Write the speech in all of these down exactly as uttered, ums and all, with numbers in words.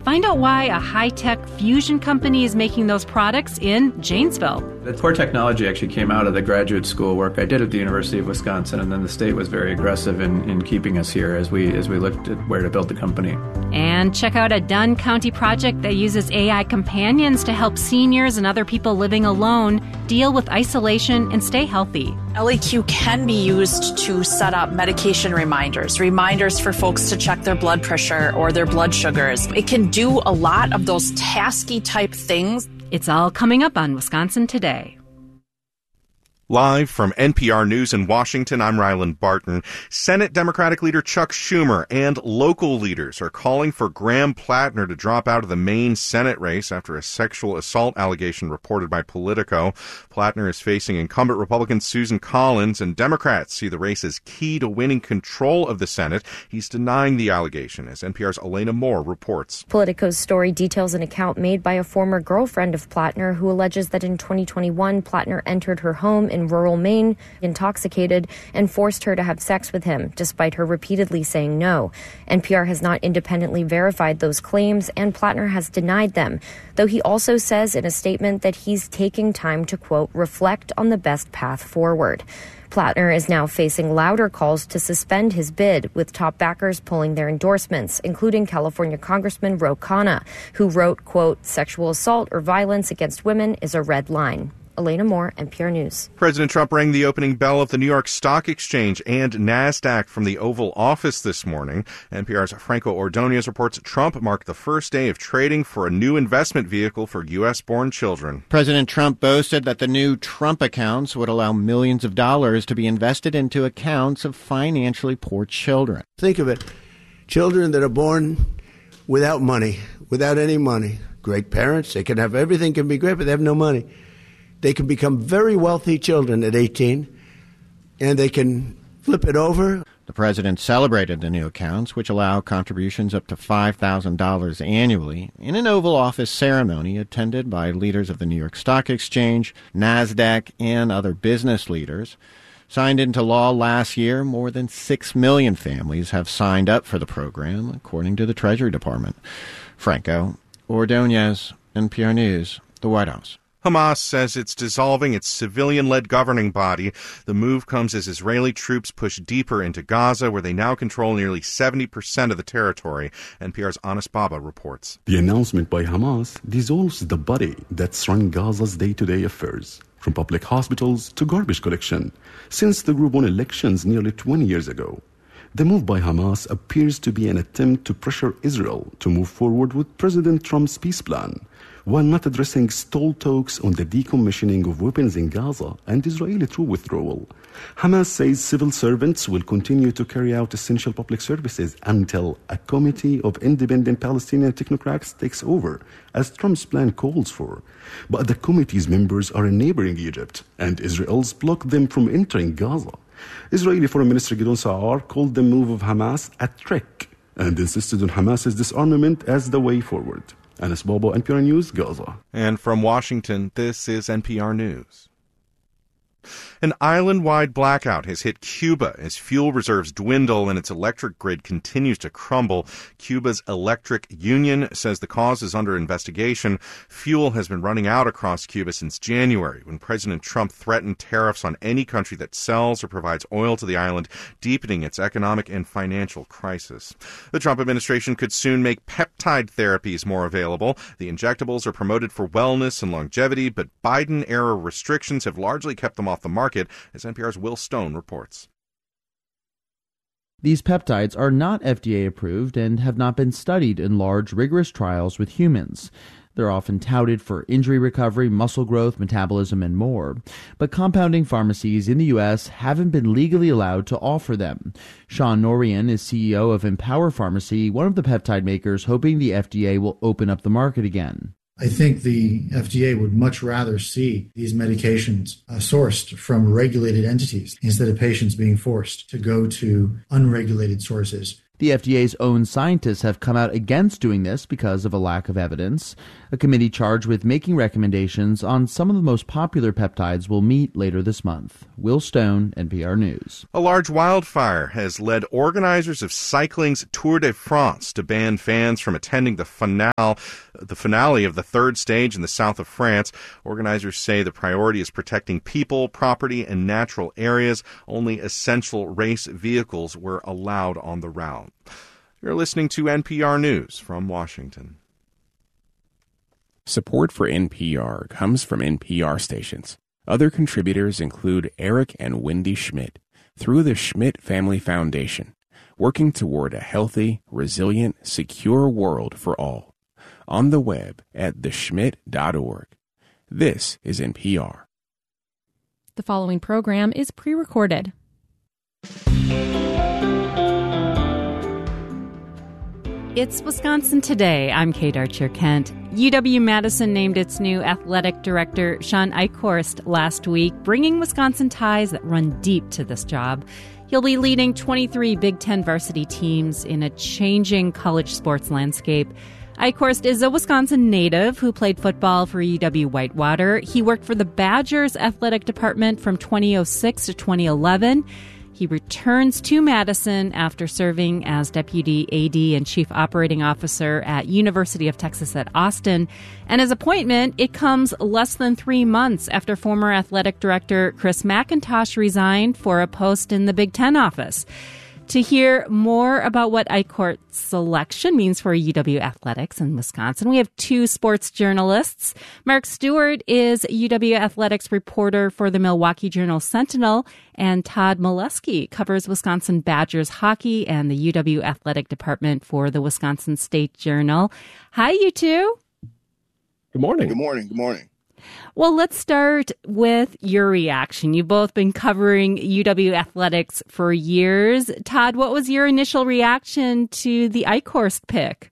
Find out why a high-tech fusion company is making those products in Janesville. The core technology actually came out of the graduate school work I did at the University of Wisconsin, and then the state was very aggressive in, in keeping us here as we as we looked at where to build the company. And check out a Dunn County project that uses A I companions to help seniors and other people living alone deal with isolation and stay healthy. L E Q can be used to set up medication reminders, reminders for folks to check their blood pressure or their blood sugars. It can do a lot of those tasky type things. It's all coming up on Wisconsin Today. Live from N P R News in Washington, I'm Ryland Barton. Senate Democratic leader Chuck Schumer and local leaders are calling for Graham Plattner to drop out of the Maine Senate race after a sexual assault allegation reported by Politico. Plattner is facing incumbent Republican Susan Collins, and Democrats see the race as key to winning control of the Senate. He's denying the allegation, as N P R's Elena Moore reports. Politico's story details an account made by a former girlfriend of Plattner who alleges that in twenty twenty-one, Plattner entered her home in rural Maine, intoxicated, and forced her to have sex with him, despite her repeatedly saying no. N P R has not independently verified those claims, and Plattner has denied them, though he also says in a statement that he's taking time to, quote, reflect on the best path forward. Plattner is now facing louder calls to suspend his bid, with top backers pulling their endorsements, including California Congressman Ro Khanna, who wrote, quote, sexual assault or violence against women is a red line. Elena Moore, N P R News. President Trump rang the opening bell of the New York Stock Exchange and NASDAQ from the Oval Office this morning. N P R's Franco Ordonez reports Trump marked the first day of trading for a new investment vehicle for U S-born children. President Trump boasted that the new Trump accounts would allow millions of dollars to be invested into accounts of financially poor children. Think of it. Children that are born without money, without any money. Great parents, they can have everything, can be great, but they have no money. They can become very wealthy children at eighteen, and they can flip it over. The president celebrated the new accounts, which allow contributions up to five thousand dollars annually, in an Oval Office ceremony attended by leaders of the New York Stock Exchange, NASDAQ, and other business leaders. Signed into law last year, more than six million families have signed up for the program, according to the Treasury Department. Franco Ordonez, N P R News, the White House. Hamas says it's dissolving its civilian-led governing body. The move comes as Israeli troops push deeper into Gaza, where they now control nearly seventy percent of the territory. N P R's Anas Baba reports. The announcement by Hamas dissolves the body that's run Gaza's day-to-day affairs, from public hospitals to garbage collection, since the group won elections nearly twenty years ago. The move by Hamas appears to be an attempt to pressure Israel to move forward with President Trump's peace plan, while not addressing stalled talks on the decommissioning of weapons in Gaza and Israeli troop withdrawal. Hamas says civil servants will continue to carry out essential public services until a committee of independent Palestinian technocrats takes over, as Trump's plan calls for. But the committee's members are in neighboring Egypt, and Israel's blocked them from entering Gaza. Israeli Foreign Minister Gideon Sa'ar called the move of Hamas a trick and insisted on Hamas's disarmament as the way forward. Anas Baba, N P R News, Gaza. And from Washington, this is N P R News. An island-wide blackout has hit Cuba as fuel reserves dwindle and its electric grid continues to crumble. Cuba's electric union says the cause is under investigation. Fuel has been running out across Cuba since January, when President Trump threatened tariffs on any country that sells or provides oil to the island, deepening its economic and financial crisis. The Trump administration could soon make peptide therapies more available. The injectables are promoted for wellness and longevity, but Biden-era restrictions have largely kept them off the market, as N P R's Will Stone reports. These peptides are not F D A approved and have not been studied in large, rigorous trials with humans. They're often touted for injury recovery, muscle growth, metabolism, and more. But compounding pharmacies in the U S haven't been legally allowed to offer them. Sean Norian is C E O of Empower Pharmacy, one of the peptide makers, hoping the F D A will open up the market again. I think the F D A would much rather see these medications uh, sourced from regulated entities instead of patients being forced to go to unregulated sources. The F D A's own scientists have come out against doing this because of a lack of evidence. A committee charged with making recommendations on some of the most popular peptides will meet later this month. Will Stone, N P R News. A large wildfire has led organizers of cycling's Tour de France to ban fans from attending the finale, the finale of the third stage in the south of France. Organizers say the priority is protecting people, property, and natural areas. Only essential race vehicles were allowed on the route. You're listening to N P R News from Washington. Support for N P R comes from N P R stations. Other contributors include Eric and Wendy Schmidt through the Schmidt Family Foundation, working toward a healthy, resilient, secure world for all. On the web at the schmidt dot org. This is N P R. The following program is pre-recorded. It's Wisconsin Today. I'm Kate Archer-Kent. U W-Madison named its new athletic director, Sean Eichhorst, last week, bringing Wisconsin ties that run deep to this job. He'll be leading twenty-three Big Ten varsity teams in a changing college sports landscape. Eichhorst is a Wisconsin native who played football for U W-Whitewater. He worked for the Badgers athletic department from twenty oh six to twenty eleven. He returns to Madison after serving as Deputy A D and Chief Operating Officer at University of Texas at Austin. And his appointment, it comes less than three months after former athletic director Chris McIntosh resigned for a post in the Big Ten office. To hear more about what Eichhorst's selection means for U W athletics in Wisconsin, we have two sports journalists. Mark Stewart is U W athletics reporter for the Milwaukee Journal-Sentinel, and Todd Molesky covers Wisconsin Badgers hockey and the U W athletic department for the Wisconsin State Journal. Hi, you two. Good morning. Good morning. Good morning. Well, let's start with your reaction. You've both been covering U W athletics for years. Todd, what was your initial reaction to the Eichhorst pick?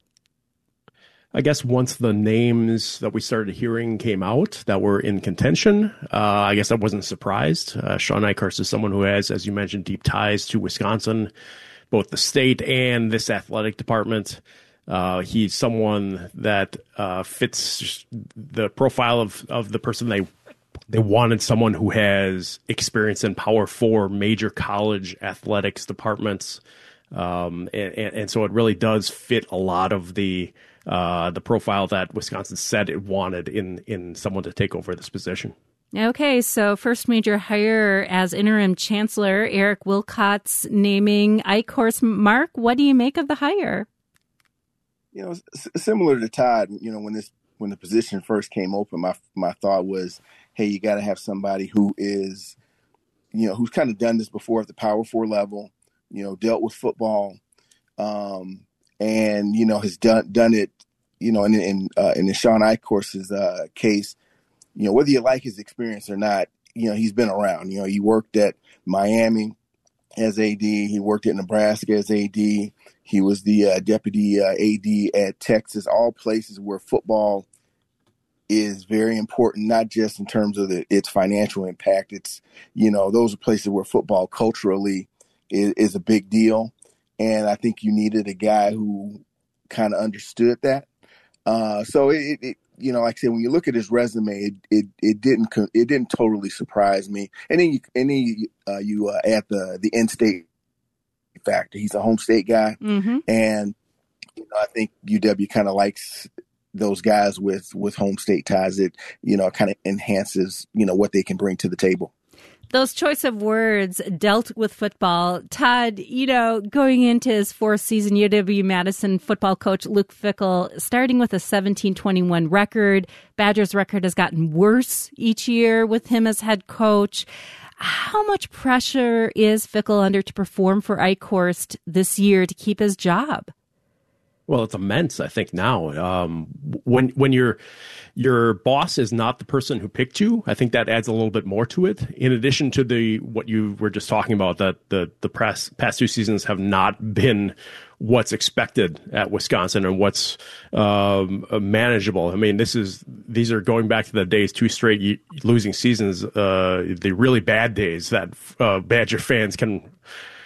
I guess once the names that we started hearing came out that were in contention, uh, I guess I wasn't surprised. Uh, Sean Eichhorst is someone who has, as you mentioned, deep ties to Wisconsin, both the state and this athletic department. Uh, he's someone that uh, fits the profile of, of the person they they wanted, someone who has experience in Power Four major college athletics departments, um, and, and so it really does fit a lot of the uh, the profile that Wisconsin said it wanted in in someone to take over this position. Okay, so first major hire as interim chancellor, Eric Wilcox naming Eichhorst. Mark, what do you make of the hire? You know, s- similar to Todd, you know, when this when the position first came open, my my thought was, hey, you got to have somebody who is, you know, who's kind of done this before at the Power Four level, you know, dealt with football, um, and you know has done done it, you know, in in uh, in the Sean Eichhorst's uh, case, you know, whether you like his experience or not, you know, he's been around. You know, he worked at Miami as A D, he worked at Nebraska as A D. He was the uh, deputy uh, A D at Texas, all places where football is very important, not just in terms of the, its financial impact. It's, you know, those are places where football culturally is, is a big deal. And I think you needed a guy who kind of understood that. Uh, so, it, it, you know, like I said, when you look at his resume, it it, it didn't it didn't totally surprise me. And then you, and then you, uh, you uh, add the, the in-state factor. He's a home state guy, mm-hmm. and you know, I think U W kind of likes those guys with with home state ties. It you know kind of enhances you know what they can bring to the table. Those choice of words, dealt with football. Todd, you know, going into his fourth season, U W-Madison football coach Luke Fickell, starting with a seventeen twenty-one record. Badgers' record has gotten worse each year with him as head coach. How much pressure is Fickell under to perform for Eichhorst this year to keep his job? Well, it's immense, I think, now. Um, when when your your boss is not the person who picked you, I think that adds a little bit more to it. In addition to the what you were just talking about, that the the press, past two seasons have not been what's expected at Wisconsin and what's um, manageable. I mean, this is these are going back to the days, two straight losing seasons, uh, the really bad days that uh, Badger fans can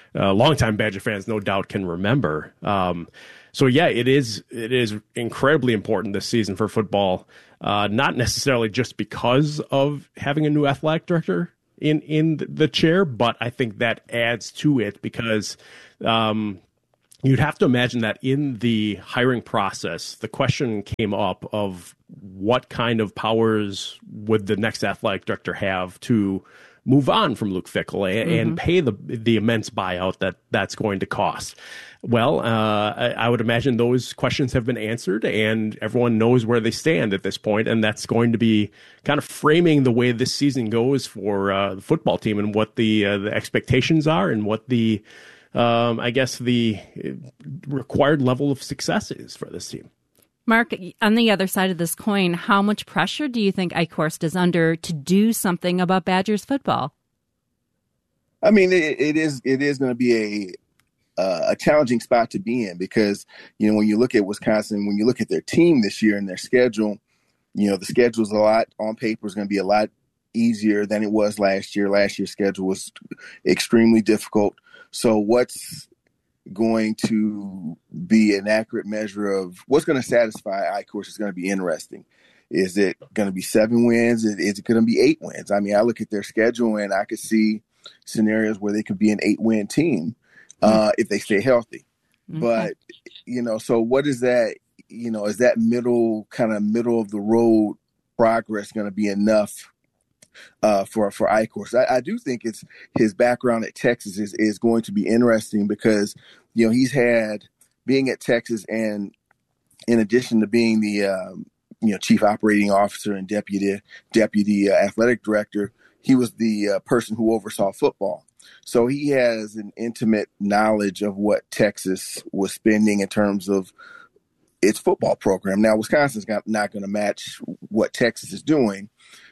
uh, longtime Badger fans no doubt can remember. Um, so yeah, it is it is incredibly important this season for football, uh, not necessarily just because of having a new athletic director in in the chair, but I think that adds to it because um, you'd have to imagine that in the hiring process, the question came up of what kind of powers would the next athletic director have to move on from Luke Fickell and, mm-hmm. and pay the the immense buyout that that's going to cost. Well, uh, I, I would imagine those questions have been answered and everyone knows where they stand at this point, and that's going to be kind of framing the way this season goes for uh, the football team and what the uh, the expectations are and what the um, I guess the required level of success is for this team. Mark, on the other side of this coin, how much pressure do you think Eichhorst is under to do something about Badgers football? I mean, it, it is it is going to be a uh, a challenging spot to be in because, you know, when you look at Wisconsin, when you look at their team this year and their schedule, you know, the schedule is a lot on paper is going to be a lot easier than it was last year. Last year's schedule was extremely difficult. So what's going to be an accurate measure of what's going to satisfy Eichhorst is going to be interesting. Is it going to be seven wins? Is it going to be eight wins? I mean, I look at their schedule and I could see scenarios where they could be an eight-win team uh, mm-hmm. if they stay healthy. Mm-hmm. But, you know, so what is that, you know, is that middle kind of middle of the road progress going to be enough Uh, for for Eichhorst? I, I do think it's his background at Texas is, is going to be interesting because, you know, he's had being at Texas and in addition to being the, um, you know, chief operating officer and deputy deputy uh, athletic director, he was the uh, person who oversaw football. So he has an intimate knowledge of what Texas was spending in terms of its football program. Now, Wisconsin's not, not going to match what Texas is doing.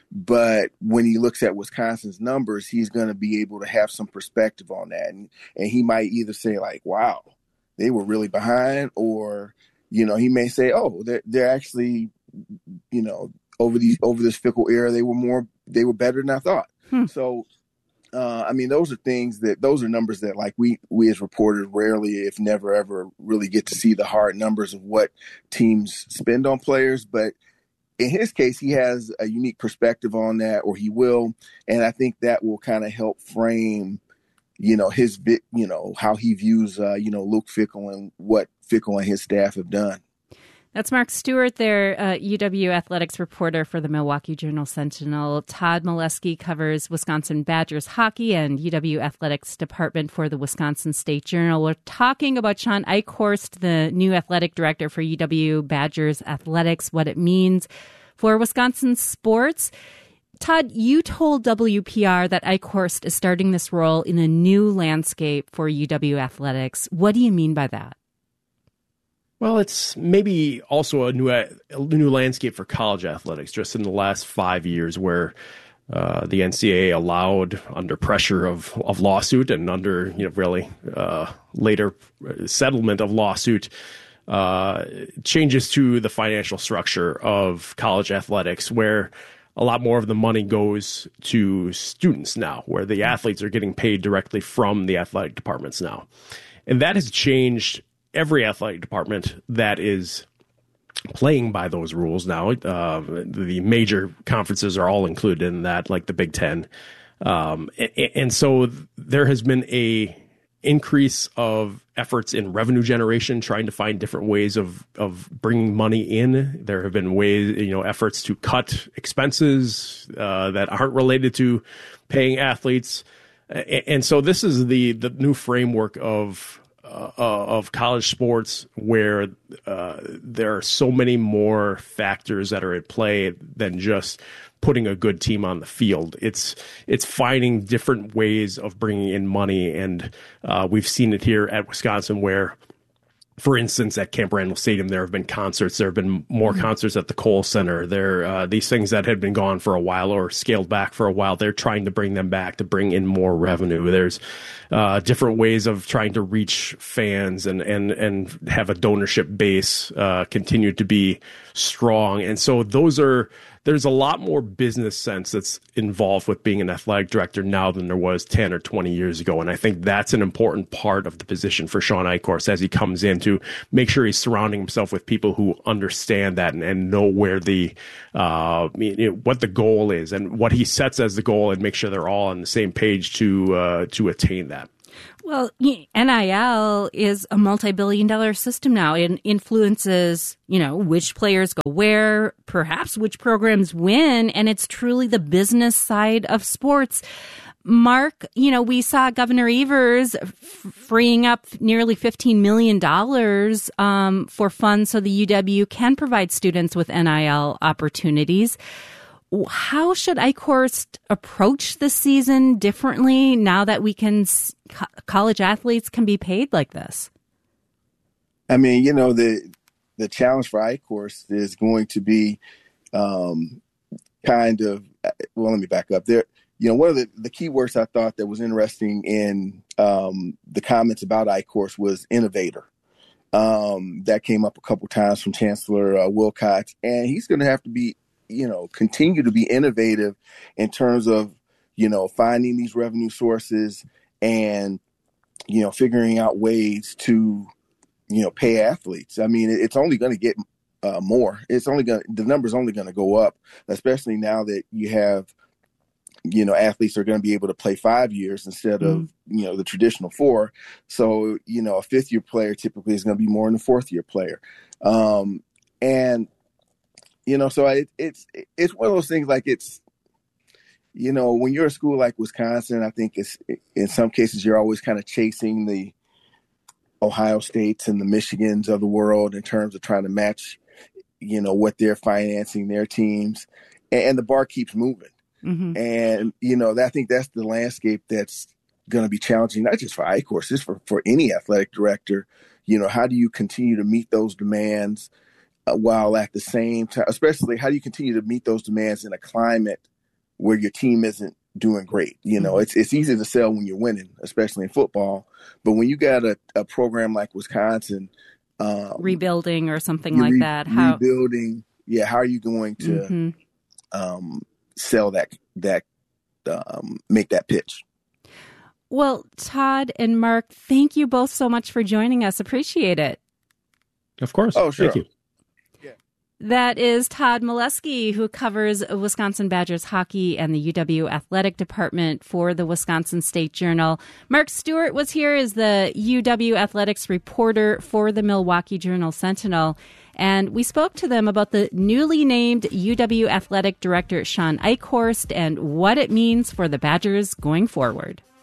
But when he looks at Wisconsin's numbers, he's going to be able to have some perspective on that. And, and he might either say like, wow, they were really behind, or, you know, he may say, oh, they're, they're actually, you know, over these, over this Fickell era, they were more, they were better than I thought. Hmm. So, uh, I mean, those are things that, those are numbers that like we, we as reporters rarely, if never ever really get to see the hard numbers of what teams spend on players. But in his case, he has a unique perspective on that, or he will. And I think that will kind of help frame, you know, his, you know, how he views, uh, you know, Luke Fickell and what Fickell and his staff have done. That's Mark Stewart there, uh, U W athletics reporter for the Milwaukee Journal-Sentinel. Todd Milewski covers Wisconsin Badgers hockey and U W athletics department for the Wisconsin State Journal. We're talking about Sean Eichhorst, the new athletic director for U W Badgers athletics, what it means for Wisconsin sports. Todd, you told W P R that Eichhorst is starting this role in a new landscape for U W athletics. What do you mean by that? Well, it's maybe also a new a new landscape for college athletics just in the last five years where uh, the N C double A allowed, under pressure of, of lawsuit and under, you know, really uh, later settlement of lawsuit, uh, changes to the financial structure of college athletics where a lot more of the money goes to students now, where the athletes are getting paid directly from the athletic departments now. And that has changed every athletic department that is playing by those rules now. Uh, the major conferences are all included in that, like the Big Ten. Um, and, and so there has been a increase of efforts in revenue generation, trying to find different ways of, of bringing money in. There have been ways, you know, efforts to cut expenses uh, that aren't related to paying athletes. And, and so this is the, the new framework of Uh, of college sports where uh, there are so many more factors that are at play than just putting a good team on the field. It's it's finding different ways of bringing in money, and uh, we've seen it here at Wisconsin where, for instance, at Camp Randall Stadium, there have been concerts. There have been more mm-hmm. concerts at the Kohl Center. There, uh, these things that had been gone for a while or scaled back for a while, they're trying to bring them back to bring in more revenue. There's uh, different ways of trying to reach fans and and and have a donorship base uh, continue to be strong. And so those are there's a lot more business sense that's involved with being an athletic director now than there was ten or twenty years ago. And I think that's an important part of the position for Shawn Eichhorst as he comes in, to make sure he's surrounding himself with people who understand that and, and know where the, uh, you know, what the goal is and what he sets as the goal, and make sure they're all on the same page to, uh, to attain that. Well, N I L is a multi-billion dollar system now. It influences, you know, which players go where, perhaps which programs win, and it's truly the business side of sports. Mark, you know, we saw Governor Evers f- freeing up nearly fifteen million dollars um, for funds so the U W can provide students with N I L opportunities. How should Eichhorst approach the season differently now that we can, college athletes can be paid like this? I mean, you know, the the challenge for Eichhorst is going to be um, kind of, well, let me back up there. You know, one of the, the key words I thought that was interesting in um, the comments about Eichhorst was innovator. Um, that came up a couple times from Chancellor uh, Wilcox, and he's going to have to be, you know, continue to be innovative in terms of, you know, finding these revenue sources and, you know, figuring out ways to, you know, pay athletes. I mean, it's only going to get uh, more. It's only going to, the number's only going to go up, especially now that you have, you know, athletes are going to be able to play five years instead of, mm. you know, the traditional four. So, you know, a fifth year player typically is going to be more than a fourth year player. Um, and, You know, so it, it's it's one of those things, like, it's, you know, when you're a school like Wisconsin, I think it's, in some cases you're always kind of chasing the Ohio States and the Michigans of the world in terms of trying to match, you know, what they're financing their teams, and, and the bar keeps moving. Mm-hmm. And, you know, I think that's the landscape that's going to be challenging, not just for Eichhorst, just for, for any athletic director. You know, how do you continue to meet those demands Uh, while at the same time, especially how do you continue to meet those demands in a climate where your team isn't doing great? You know, mm-hmm. it's it's easy to sell when you're winning, especially in football. But when you got a, a program like Wisconsin, um, rebuilding or something like re- that, how rebuilding, yeah, how are you going to mm-hmm. um, sell that that um, make that pitch? Well, Todd and Mark, thank you both so much for joining us. Appreciate it. Of course. Oh, sure. Thank you. That is Todd Milewski, who covers Wisconsin Badgers hockey and the U W athletic department for the Wisconsin State Journal. Mark Stewart was here as the U W athletics reporter for the Milwaukee Journal-Sentinel. And we spoke to them about the newly named U W athletic director, Shawn Eichhorst, and what it means for the Badgers going forward.